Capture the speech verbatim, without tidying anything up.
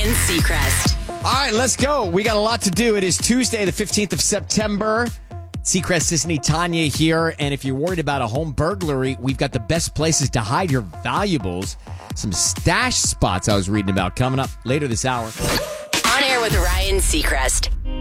Ryan Seacrest. All right, let's go. We got a lot to do. It is Tuesday, the fifteenth of September. Seacrest, Sisney, Tanya here. And if you're worried about a home burglary, we've got the best places to hide your valuables. Some stash spots I was reading about coming up later this hour. On air with Ryan Seacrest.